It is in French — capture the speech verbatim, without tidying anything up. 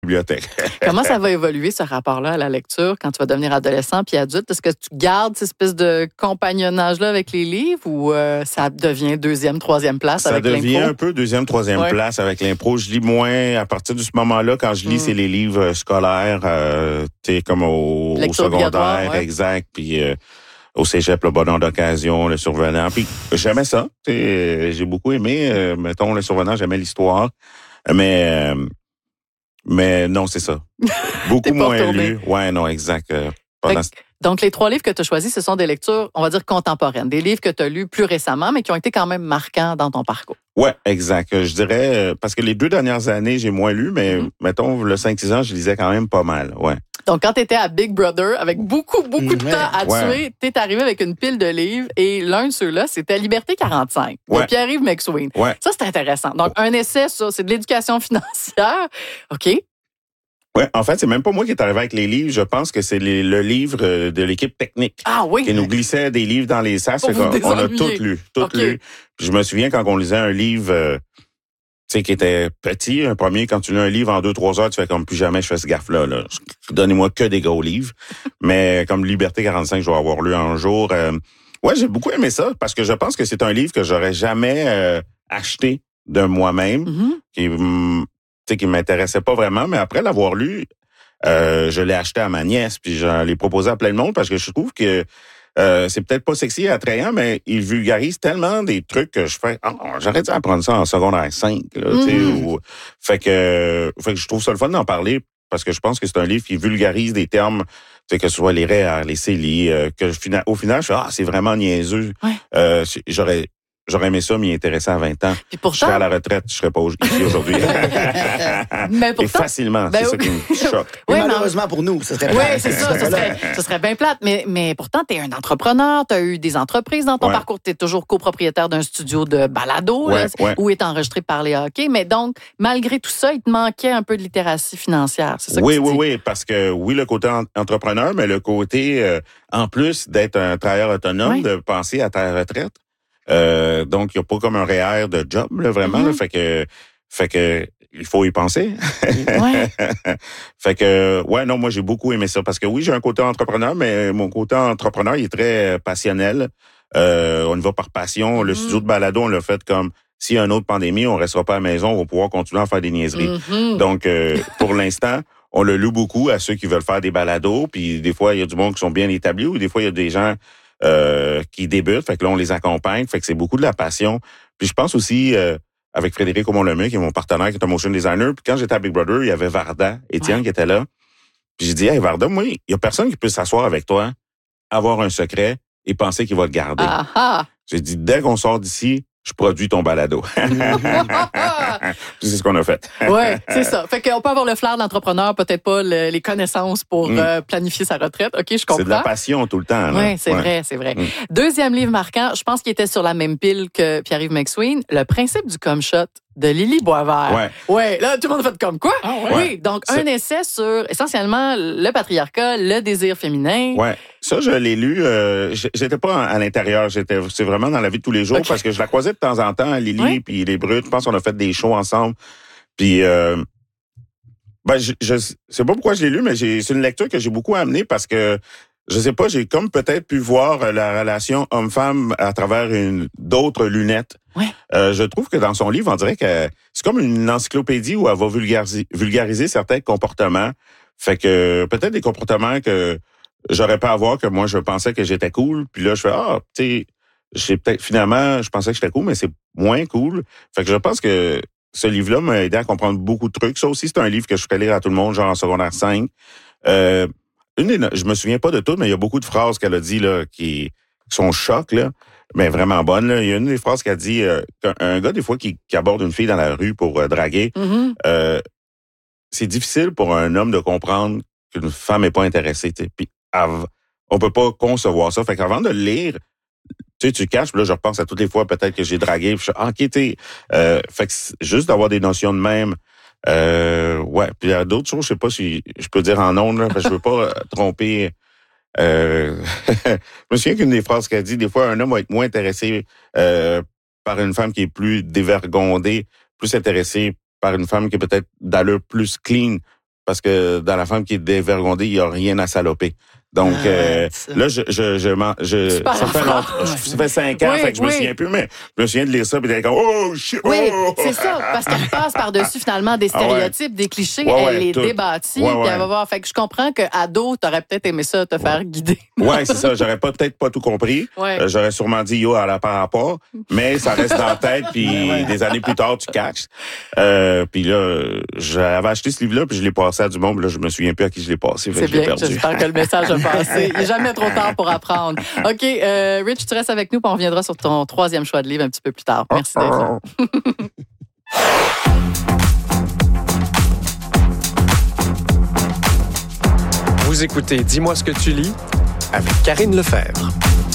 bibliothèque. Comment ça va évoluer, ce rapport-là à la lecture, quand tu vas devenir adolescent puis adulte? Est-ce que tu gardes cette espèce de compagnonnage-là avec les livres ou euh, ça devient deuxième, troisième place ça avec l'impro? Ça devient un peu deuxième, troisième ouais. place avec l'impro. Je lis moins. À partir de ce moment-là, quand je lis, mm. c'est les livres scolaires, euh, tu sais, comme au, au secondaire, ouais. exact, puis euh, au cégep, le bonheur d'occasion, le survenant. Puis j'aimais ça. J'ai beaucoup aimé, euh, mettons, le survenant, j'aimais l'histoire. Mais... Euh, Mais non, c'est ça. Beaucoup moins lu. Ouais, non, exact. Euh, pendant... que, donc, les trois livres que tu as choisis, ce sont des lectures, on va dire, contemporaines. Des livres que tu as lus plus récemment, mais qui ont été quand même marquants dans ton parcours. Ouais, exact. Je dirais, parce que les deux dernières années, j'ai moins lu, mais mm-hmm. mettons, le cinq six ans, je lisais quand même pas mal. Ouais. Donc, quand tu étais à Big Brother, avec beaucoup, beaucoup de temps à ouais. tuer, tu es arrivé avec une pile de livres et l'un de ceux-là, c'était Liberté quarante-cinq ouais. de Pierre-Yves McSween. Ouais. Ça, c'est intéressant. Donc, un essai, ça, c'est de l'éducation financière. OK. Oui, en fait, c'est même pas moi qui est arrivé avec les livres. Je pense que c'est les, le livre de l'équipe technique ah, oui. qui nous glissait des livres dans les sacs. On a tout lu, tout okay. lu. Puis je me souviens quand on lisait un livre... Euh, tu sais, qui était petit, un premier, quand tu lis un livre en deux, trois heures, tu fais comme plus jamais je fais ce gaffe-là. Là. Donnez-moi que des gros livres. Mais comme Liberté quarante-cinq, je dois avoir lu un jour. Euh, ouais, j'ai beaucoup aimé ça parce que je pense que c'est un livre que j'aurais jamais euh, acheté de moi-même, mm-hmm. qui, tu sais, qui m'intéressait pas vraiment. Mais après l'avoir lu, euh, je l'ai acheté à ma nièce, puis je l'ai proposé à plein de monde parce que je trouve que Euh, c'est peut-être pas sexy et attrayant, mais il vulgarise tellement des trucs que je fais. Oh, j'aurais dû apprendre ça en secondaire cinq. Là, mm-hmm. ou, fait que, fait que je trouve ça le fun d'en parler parce que je pense que c'est un livre qui vulgarise des termes, que ce soit les R E E R, les C E L I, euh, que au final, je fais ah c'est vraiment niaiseux. Ouais. Euh, j'aurais J'aurais aimé ça m'y intéresser à vingt ans. Puis pourtant, je serais à la retraite, je serais pas ici aujourd'hui. mais pourtant, et facilement, ben c'est oui. ça qui me choque. Oui, malheureusement pour nous, ça serait Oui, c'est ça, ça serait, ça serait bien plate. Mais, mais pourtant, tu es un entrepreneur, tu as eu des entreprises dans ton ouais. parcours, tu es toujours copropriétaire d'un studio de balado ouais, là, ouais. où est enregistré par les hockey. Mais donc, malgré tout ça, il te manquait un peu de littératie financière. C'est ça oui, que tu oui, dis? oui, parce que oui, le côté entrepreneur, mais le côté, euh, en plus d'être un travailleur autonome, oui. de penser à ta retraite. Euh, donc, il n'y a pas comme un R E E R de job, là, vraiment. Mm-hmm. Là, fait que, fait que, il faut y penser. Ouais. Fait que, ouais, non, moi, j'ai beaucoup aimé ça parce que oui, j'ai un côté entrepreneur, mais mon côté entrepreneur, il est très passionnel. Euh, on y va par passion. Mm-hmm. Le studio de balado, on l'a fait comme, s'il y a une autre pandémie, on restera pas à la maison, on va pouvoir continuer à faire des niaiseries. Mm-hmm. Donc, euh, pour l'instant, on le loue beaucoup à ceux qui veulent faire des balados. Puis, des fois, il y a du monde qui sont bien établis ou des fois, il y a des gens Euh, qui débutent, fait que là, on les accompagne, fait que c'est beaucoup de la passion. Puis je pense aussi, euh, avec Frédéric Aumont-Lemay, qui est mon partenaire, qui est un motion designer, puis quand j'étais à Big Brother, il y avait Varda, Étienne, ouais. qui était là. Puis j'ai dit, hey Varda, moi, il y a personne qui peut s'asseoir avec toi, avoir un secret et penser qu'il va le garder. Ah-ha. J'ai dit, dès qu'on sort d'ici, je produis ton balado. C'est ce qu'on a fait. Oui, c'est ça. Fait qu'on peut avoir le flair d'entrepreneur, peut-être pas le, les connaissances pour mm. euh, planifier sa retraite. OK, je comprends. C'est de la passion tout le temps. Oui, c'est ouais. vrai, c'est vrai. Mm. Deuxième livre marquant, je pense qu'il était sur la même pile que Pierre-Yves McSween, Le principe du cum shot de Lily Boisvert. Ouais. Ouais, là, tout le monde a fait comme quoi? Ah ouais. Oui, donc c'est... un essai sur essentiellement le patriarcat, le désir féminin. Ouais. Ça, je l'ai lu. Euh, j'étais pas à l'intérieur. J'étais, c'est vraiment dans la vie de tous les jours okay. parce que je la croisais de temps en temps, Lily, ouais. puis les Brutes. Je pense qu'on a fait des shows ensemble. Puis, euh, ben, je, je sais pas pourquoi je l'ai lu, mais j'ai, c'est une lecture que j'ai beaucoup amenée parce que je sais pas, j'ai comme peut-être pu voir la relation homme-femme à travers une d'autres lunettes. Ouais. Euh, je trouve que dans son livre, on dirait que c'est comme une encyclopédie où elle va vulgariser, vulgariser certains comportements. Fait que peut-être des comportements que j'aurais pas à avoir, que moi je pensais que j'étais cool. Puis là, je fais ah, tu sais, j'ai peut-être finalement, je pensais que j'étais cool, mais c'est moins cool. Fait que je pense que ce livre-là m'a aidé à comprendre beaucoup de trucs. Ça aussi, c'est un livre que je ferais lire à tout le monde, genre en secondaire cinq. Euh, Une des, je me souviens pas de tout, mais il y a beaucoup de phrases qu'elle a dit là qui, qui sont chocs là, mais vraiment bonnes. Là. Il y a une des phrases qu'elle dit euh, qu'un gars des fois qui, qui aborde une fille dans la rue pour euh, draguer, mm-hmm. euh, c'est difficile pour un homme de comprendre qu'une femme est pas intéressée. T'sais. Puis av- on peut pas concevoir ça. Fait qu'avant de le lire, tu sais, tu caches. Puis là, je repense à toutes les fois peut-être que j'ai dragué. Puis je suis ah, ok, t'es. Euh, fait que juste d'avoir des notions de même. Euh, ouais, puis il y a d'autres choses, je sais pas si je peux dire en ondes, là, parce que je veux pas euh, tromper. Euh, je me souviens qu'une des phrases qu'elle dit, des fois, un homme va être moins intéressé euh, par une femme qui est plus dévergondée, plus intéressé par une femme qui est peut-être d'allure plus clean, parce que dans la femme qui est dévergondée, il n'y a rien à saloper. Donc Ah, euh, ça. là, je je je, m'en- je Super ça fait phrase. longtemps, ça fait cinq ans, Oui, fait que je me oui. souviens plus, mais je me souviens de lire ça, puis d'être comme oh shit. Oui, oh! c'est ça, parce qu'elle passe par-dessus finalement des Ah ouais. stéréotypes, des clichés, Ouais, ouais, elle les tout. débâtit, Ouais, puis ouais. elle va voir. Fait que je comprends qu'ado, t'aurais peut-être aimé ça, te faire guider. Ouais, c'est ça. J'aurais pas peut-être pas tout compris. Ouais. Euh, j'aurais sûrement dit yo à la par rapport, mais ça reste dans la tête. Puis Ouais. des années plus tard, tu catches. Euh, puis là, j'avais acheté ce livre-là, puis je l'ai passé à du monde. Puis là, je me souviens plus à qui je l'ai passé. Fait C'est que je l'ai bien, perdu. j'espère que le message a passé. Il n'est jamais trop tard pour apprendre. OK, euh, Rich, tu restes avec nous, puis on reviendra sur ton troisième choix de livre un petit peu plus tard. Merci d'être là. Vous écoutez Dis-moi ce que tu lis avec Karine Lefebvre.